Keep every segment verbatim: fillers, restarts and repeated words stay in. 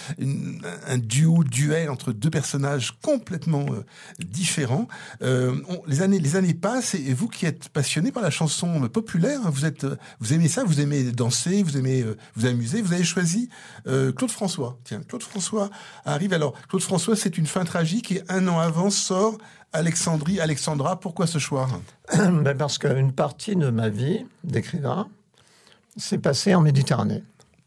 une, un duo, duel entre deux personnages complètement euh, différents. Euh, on, les années, les années passent et vous qui êtes passionné par la chanson populaire, hein, vous êtes, vous aimez ça, vous aimez danser, vous aimez euh, vous amuser. Vous avez choisi euh, Claude François. Tiens, Claude François arrive. Alors, Claude François, c'est une fin tragique et un an avant sort Alexandrie, Alexandra. Pourquoi ce choix? Ben parce qu'une partie de ma vie d'écrivain s'est passée en Méditerranée.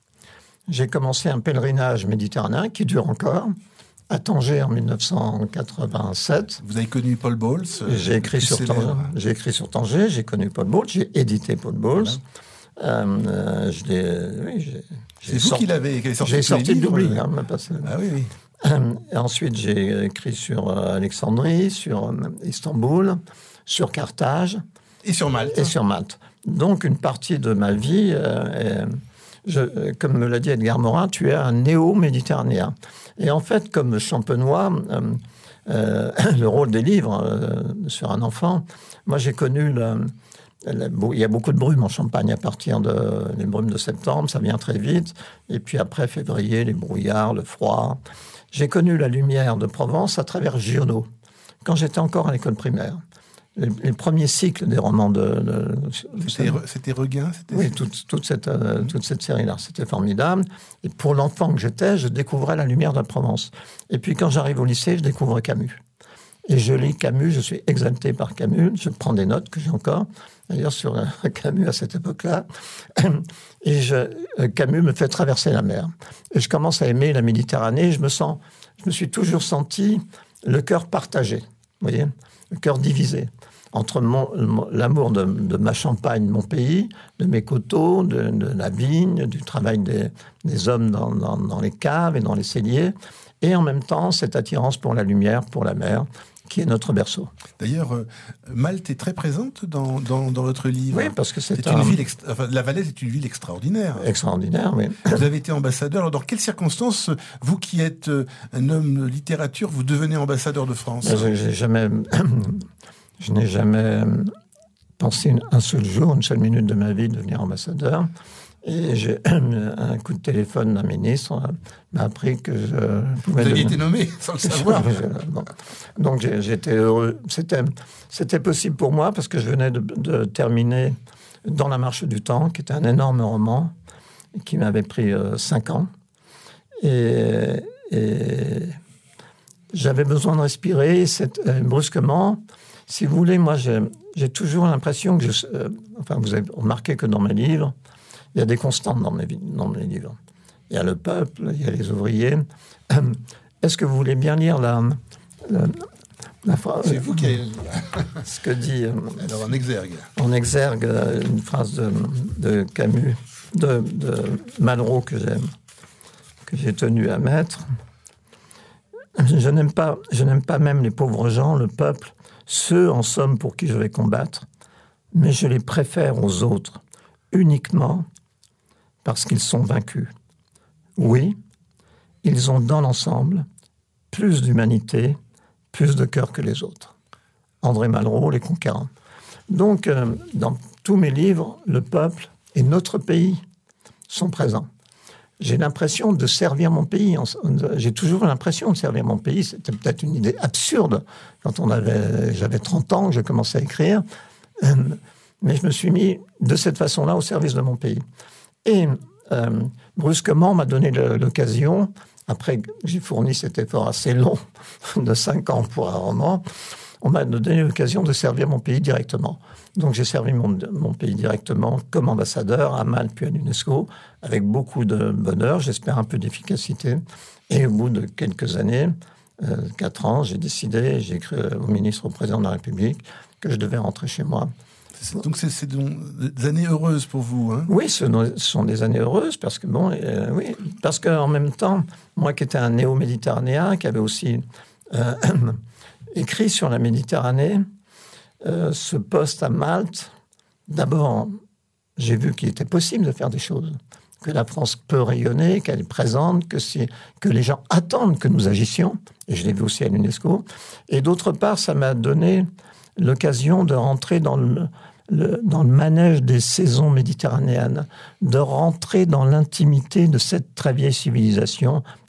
J'ai commencé un pèlerinage méditerranéen qui dure encore, à Tanger en dix-neuf cent quatre-vingt-sept. Vous avez connu Paul Bowles. J'ai écrit, sur Tanger, j'ai écrit sur Tanger, j'ai connu Paul Bowles, j'ai édité Paul Bowles. Voilà. Euh, je l'ai, oui, j'ai, j'ai C'est sorti, vous qui l'avez qui sorti J'ai sorti de l'oubli. Hein, ah oui, oui. Euh, et ensuite, j'ai écrit sur euh, Alexandrie, sur euh, Istanbul, sur Carthage. Et sur Malte. Et sur Malte. Donc, une partie de ma vie, euh, est, je, comme me l'a dit Edgar Morin, tu es un néo-méditerranéen. Et en fait, comme Champenois, euh, euh, le rôle des livres euh, sur un enfant, moi, j'ai connu... Le, le, il y a beaucoup de brumes en Champagne à partir de, des brumes de septembre, ça vient très vite. Et puis après, février, les brouillards, le froid. J'ai connu la lumière de Provence à travers Giono, quand j'étais encore à l'école primaire. Les, les premiers cycles des romans de... de c'était, c'était Reguin c'était... Oui, toute, toute, cette, euh, toute cette série-là. C'était formidable. Et pour l'enfant que j'étais, je découvrais la lumière de la Provence. Et puis quand j'arrive au lycée, je découvre Camus. Et je lis Camus, je suis exalté par Camus. Je prends des notes que j'ai encore, d'ailleurs, sur euh, Camus à cette époque-là. Et je, euh, Camus me fait traverser la mer. Et je commence à aimer la Méditerranée. Je me sens, je me suis toujours senti le cœur partagé, vous voyez, le cœur divisé entre mon, l'amour de, de ma Champagne, mon pays, de mes coteaux, de, de la vigne, du travail des, des hommes dans, dans, dans les caves et dans les celliers, et en même temps cette attirance pour la lumière, pour la mer, qui est notre berceau. D'ailleurs, euh, Malte est très présente dans, dans, dans votre livre. Oui, parce que c'est, c'est un... une ville extra... enfin, La Valette est une ville extraordinaire. Extraordinaire, oui. Vous avez été ambassadeur. Alors, dans quelles circonstances, vous qui êtes un homme de littérature, vous devenez ambassadeur de France? Je, j'ai jamais... Je n'ai jamais pensé un seul jour, une seule minute de ma vie, de devenir ambassadeur. Et j'ai un coup de téléphone d'un ministre m'a appris que je pouvais... Vous aviez été nommé sans le savoir. Bon. Donc j'ai, j'étais heureux. C'était, c'était possible pour moi parce que je venais de, de terminer Dans la marche du temps, qui était un énorme roman qui m'avait pris euh, cinq ans. Et, et j'avais besoin de respirer. C'est, euh, brusquement, si vous voulez, moi j'ai, j'ai toujours l'impression que je... Euh, enfin, vous avez remarqué que dans mes livres, il y a des constantes dans mes, dans mes livres. Il y a le peuple, il y a les ouvriers. Est-ce que vous voulez bien lire la, la, la phrase? C'est vous qui avez... Ce que dit... Alors, en exergue. En exergue, une phrase de, de Camus, de, de Malraux que j'ai, que j'ai tenu à mettre. Je n'aime pas, je n'aime pas même les pauvres gens, le peuple, ceux, en somme, pour qui je vais combattre, mais je les préfère aux autres, uniquement parce qu'ils sont vaincus. Oui, ils ont dans l'ensemble plus d'humanité, plus de cœur que les autres. André Malraux, Les Conquérants. Donc, euh, dans tous mes livres, le peuple et notre pays sont présents. J'ai l'impression de servir mon pays. J'ai toujours l'impression de servir mon pays. C'était peut-être une idée absurde quand on avait, j'avais trente ans que j'ai commencé à écrire. Euh, mais je me suis mis de cette façon-là au service de mon pays. Et euh, brusquement, on m'a donné le, l'occasion, après que j'ai fourni cet effort assez long de cinq ans pour un roman, on m'a donné l'occasion de servir mon pays directement. Donc j'ai servi mon, mon pays directement comme ambassadeur à Malte puis à l'UNESCO, avec beaucoup de bonheur, j'espère un peu d'efficacité. Et au bout de quelques années, euh, quatre ans, j'ai décidé, j'ai écrit au ministre, au président de la République, que je devais rentrer chez moi. C'est, donc c'est, c'est des années heureuses pour vous, hein? Oui, ce sont des années heureuses parce que bon, euh, oui, parce que en même temps, moi qui étais un néo-méditerranéen, qui avait aussi euh, écrit sur la Méditerranée, euh, ce poste à Malte, d'abord, j'ai vu qu'il était possible de faire des choses, que la France peut rayonner, qu'elle est présente, que si, que les gens attendent que nous agissions, et je l'ai vu aussi à l'UNESCO. Et d'autre part, ça m'a donné l'occasion de rentrer dans le, le, dans le manège des saisons méditerranéennes, de rentrer dans l'intimité de cette très vieille civilisation